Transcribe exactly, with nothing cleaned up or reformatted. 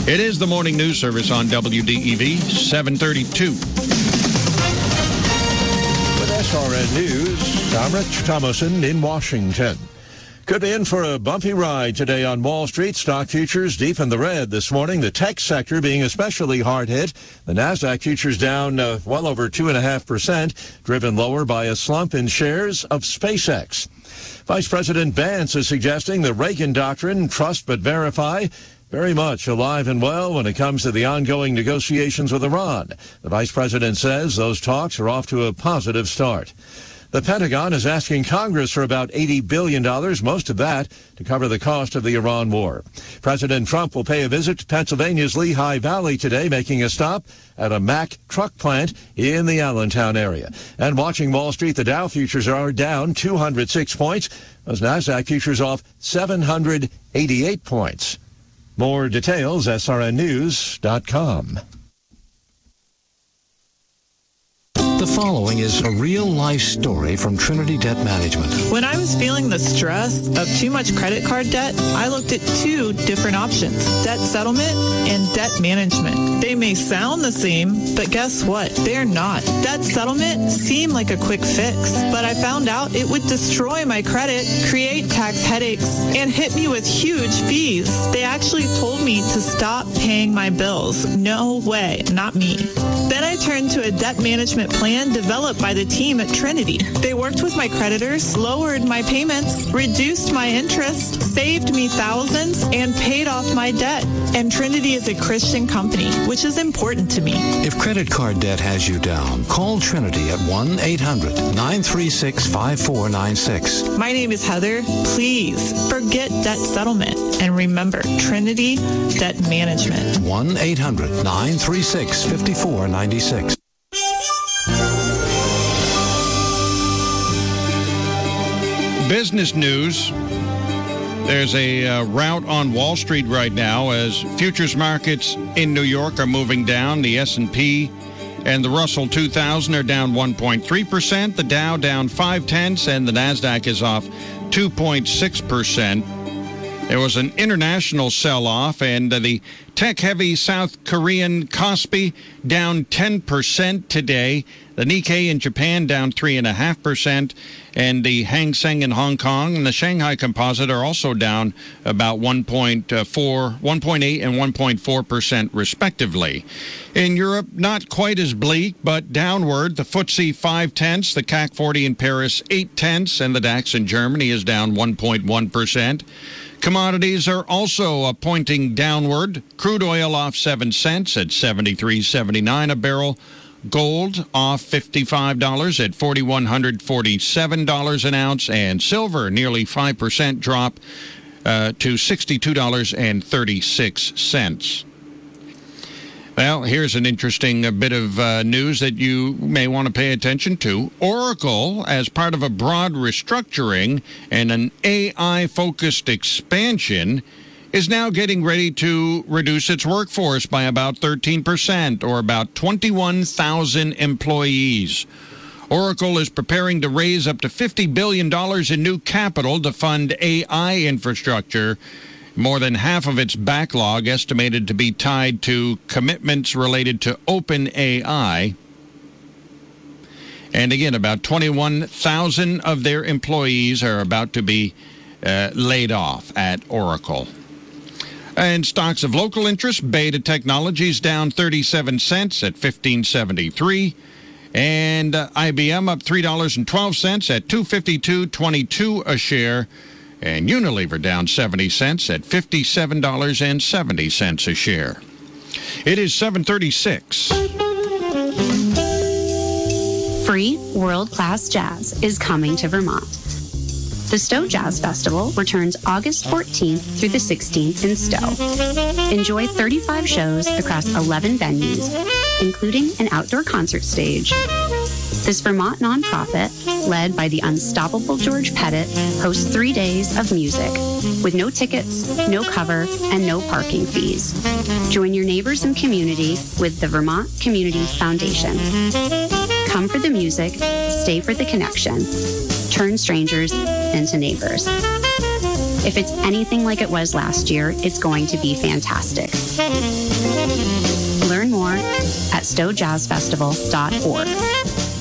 It is the morning news service on W D E V, seven thirty-two. With S R N News, I'm Rich Thomason in Washington. Could be in for a bumpy ride today on Wall Street. Stock futures deep in the red this morning. The tech sector being especially hard hit. The NASDAQ futures down uh, well over two point five percent, driven lower by a slump in shares of SpaceX. Vice President Vance is suggesting the Reagan doctrine, trust but verify, very much alive and well when it comes to the ongoing negotiations with Iran. The vice president says those talks are off to a positive start. The Pentagon is asking Congress for about eighty billion dollars, most of that to cover the cost of the Iran war. President Trump will pay a visit to Pennsylvania's Lehigh Valley today, making a stop at a Mack truck plant in the Allentown area. And watching Wall Street, the Dow futures are down two hundred six points. Those NASDAQ futures off seven hundred eighty-eight points. More details, S R N news dot com. The following is a real-life story from Trinity Debt Management. When I was feeling the stress of too much credit card debt, I looked at two different options, debt settlement and debt management. They may sound the same, but guess what? They're not. Debt settlement seemed like a quick fix, but I found out it would destroy my credit, create tax headaches, and hit me with huge fees. They actually told me to stop paying my bills. No way, not me. Then I turned to a debt management plan developed by the team at Trinity. They worked with my creditors, lowered my payments, reduced my interest, saved me thousands, and paid off my debt. And Trinity is a Christian company, which is important to me. If credit card debt has you down, call Trinity at one eight hundred nine three six five four nine six. My name is Heather. Please forget debt settlement and remember Trinity Debt Management. one eight hundred nine three six five four nine six. Business news. There's a uh, rout on Wall Street right now as futures markets in New York are moving down. The S and P and the Russell two thousand are down one point three percent. The Dow down five tenths, and the NASDAQ is off two point six percent. There was an international sell-off, and uh, the tech-heavy South Korean Kospi down ten percent today. The Nikkei in Japan down three point five percent, and the Hang Seng in Hong Kong and the Shanghai Composite are also down about one point four, one point eight, and one point four percent respectively. In Europe, not quite as bleak, but downward. The F T S E five tenths, the C A C forty in Paris eight tenths, and the DAX in Germany is down one point one percent. Commodities are also pointing downward. Crude oil off seven cents at seventy-three seventy-nine a barrel. Gold off fifty-five dollars at four thousand one hundred forty-seven dollars an ounce. And silver nearly five percent drop uh, to sixty-two dollars and thirty-six cents. Well, here's an interesting uh, bit of uh, news that you may want to pay attention to. Oracle, as part of a broad restructuring and an A I-focused expansion, is now getting ready to reduce its workforce by about thirteen percent, or about twenty-one thousand employees. Oracle is preparing to raise up to fifty billion dollars in new capital to fund A I infrastructure. More than half of its backlog estimated to be tied to commitments related to OpenAI. And again, about twenty-one thousand of their employees are about to be uh, laid off at Oracle. And stocks of local interest, Beta Technologies down thirty-seven cents at fifteen seventy-three. And uh, I B M up three dollars and twelve cents at two fifty-two twenty-two a share. And Unilever down seventy cents at fifty-seven dollars and seventy cents a share. It is seven thirty-six. Free world-class jazz is coming to Vermont. The Stowe Jazz Festival returns August fourteenth through the sixteenth in Stowe. Enjoy thirty-five shows across eleven venues, including an outdoor concert stage. This Vermont nonprofit, led by the unstoppable George Pettit, hosts three days of music with no tickets, no cover, and no parking fees. Join your neighbors and community with the Vermont Community Foundation. Come for the music, stay for the connection. Turn strangers into neighbors. If it's anything like it was last year, it's going to be fantastic. Learn more at stowe jazz festival dot org.